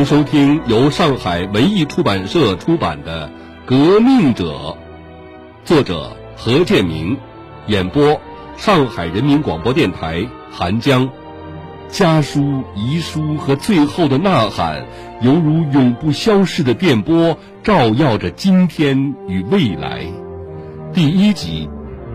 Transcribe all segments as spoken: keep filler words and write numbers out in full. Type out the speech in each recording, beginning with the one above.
收听由上海文艺出版社出版的《革命者》，作者何建明，演播上海人民广播电台韩江。家书、遗书和最后的呐喊，犹如永不消逝的电波，照耀着今天与未来。第一集。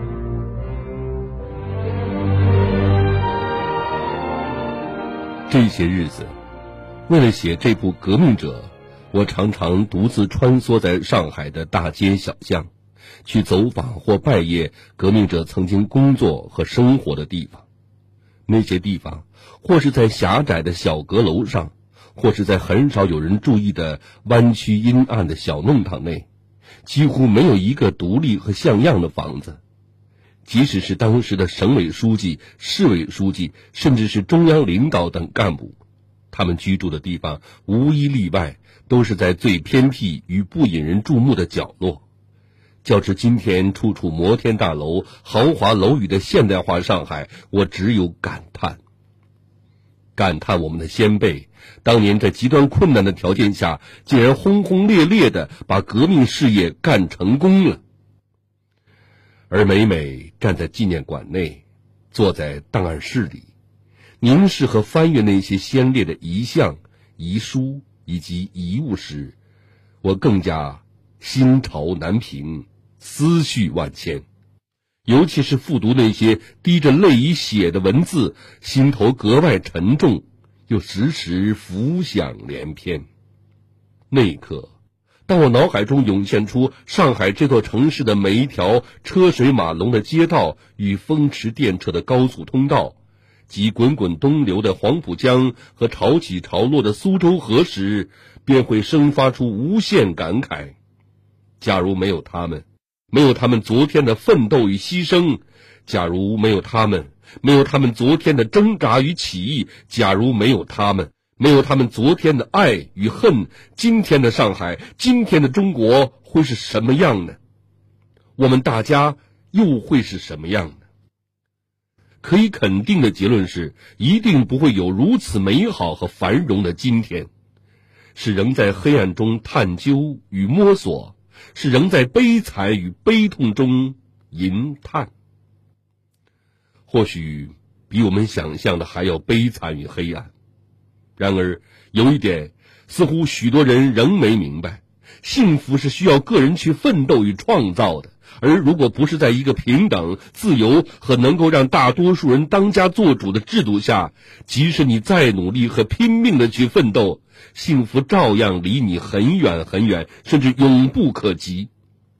这些日子，为了写这部《革命者》，我常常独自穿梭在上海的大街小巷，去走访或拜谒革命者曾经工作和生活的地方。那些地方，或是在狭窄的小阁楼上，或是在很少有人注意的弯曲阴暗的小弄堂内，几乎没有一个独立和像样的房子。即使是当时的省委书记、市委书记，甚至是中央领导等干部，他们居住的地方无一例外都是在最偏僻与不引人注目的角落。较之今天处处摩天大楼、豪华楼宇的现代化上海，我只有感叹。感叹我们的先辈当年在极端困难的条件下，竟然轰轰烈烈地把革命事业干成功了。而每每站在纪念馆内，坐在档案室里，凝视和翻阅那些先烈的遗像、遗书以及遗物时，我更加心潮难平，思绪万千。尤其是复读那些滴着泪以写的文字，心头格外沉重，又时时浮想联翩。那一刻，当我脑海中涌现出上海这座城市的每一条车水马龙的街道与风驰电掣的高速通道，及滚滚东流的黄浦江和潮起潮落的苏州河时，便会生发出无限感慨。假如没有他们，没有他们昨天的奋斗与牺牲，假如没有他们，没有他们昨天的挣扎与起义，假如没有他们，没有他们昨天的爱与恨，今天的上海，今天的中国会是什么样呢？我们大家又会是什么样呢？可以肯定的结论是，一定不会有如此美好和繁荣的今天。是仍在黑暗中探究与摸索，是仍在悲惨与悲痛中吟叹。或许比我们想象的还要悲惨与黑暗。然而有一点，似乎许多人仍没明白，幸福是需要个人去奋斗与创造的，而如果不是在一个平等、自由和能够让大多数人当家做主的制度下，即使你再努力和拼命的去奋斗，幸福照样离你很远很远，甚至永不可及。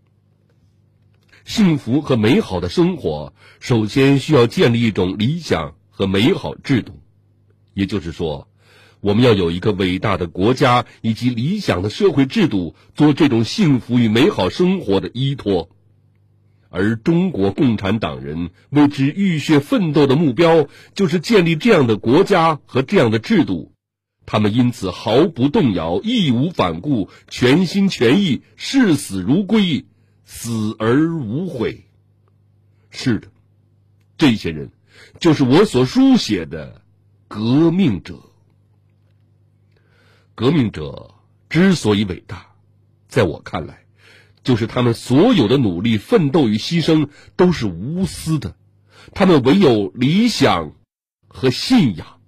幸福和美好的生活，首先需要建立一种理想和美好制度，也就是说，我们要有一个伟大的国家以及理想的社会制度，做这种幸福与美好生活的依托。而中国共产党人为之浴血奋斗的目标，就是建立这样的国家和这样的制度。他们因此毫不动摇，义无反顾，全心全意，视死如归，死而无悔。是的，这些人就是我所书写的革命者。革命者之所以伟大，在我看来，就是他们所有的努力、奋斗与牺牲都是无私的，他们唯有理想和信仰。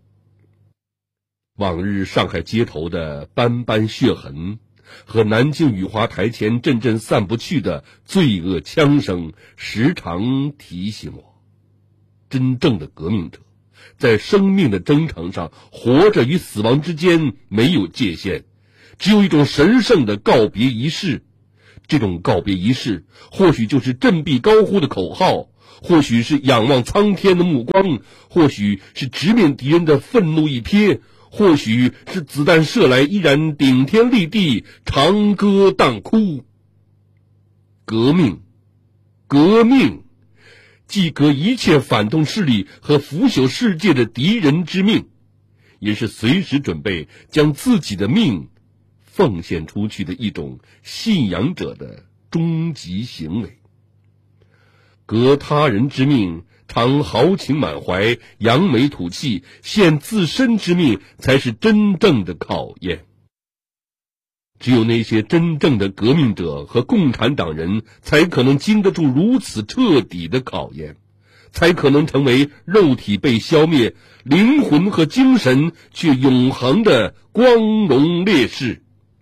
往日上海街头的斑斑血痕和南京雨花台前阵阵散不去的罪恶枪声，时常提醒我，真正的革命者在生命的征程上，活着与死亡之间没有界限，只有一种神圣的告别仪式。这种告别仪式，或许就是振臂高呼的口号，或许是仰望苍天的目光，或许是直面敌人的愤怒一瞥，或许是子弹射来依然顶天立地，长歌当哭。革命，革命，既革一切反动势力和腐朽世界的敌人之命，也是随时准备将自己的命奉献出去的一种信仰者的终极行为。革他人之命， 常豪情满怀，扬眉吐气，献自身之命，才是真正的考验。只有那些真正的革命者和共产党人，才可能经得住如此彻底的考验，才可能成为肉体被消灭，灵魂和精神却永恒的光荣烈士。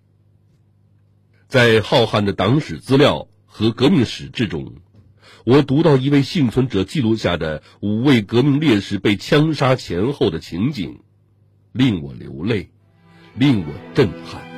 在浩瀚的党史资料和革命史志中，我读到一位幸存者记录下的五位革命烈士被枪杀前后的情景，令我流泪，令我震撼。